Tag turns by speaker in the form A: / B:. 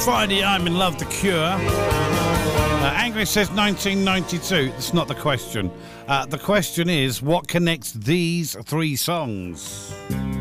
A: Friday, I'm in Love, The Cure. Angry says 1992. That's not the question. The question is, what connects these three songs?